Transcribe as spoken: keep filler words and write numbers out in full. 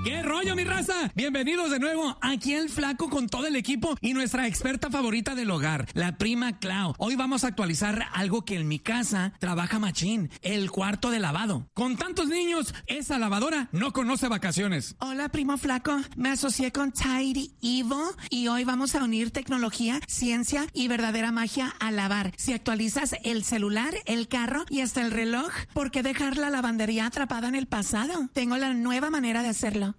¿Qué rollo, mi raza? Bienvenidos de nuevo. Aquí el Flaco con todo el equipo y nuestra experta favorita del hogar, la prima Clau. Hoy vamos a actualizar algo que en mi casa trabaja machín, el cuarto de lavado. Con tantos niños, esa lavadora no conoce vacaciones. Hola, primo Flaco. Me asocié con Tidy Evo y hoy vamos a unir tecnología, ciencia y verdadera magia a lavar. Si actualizas el celular, el carro y hasta el reloj, ¿por qué dejar la lavandería atrapada en el pasado? Tengo la nueva manera de hacerlo.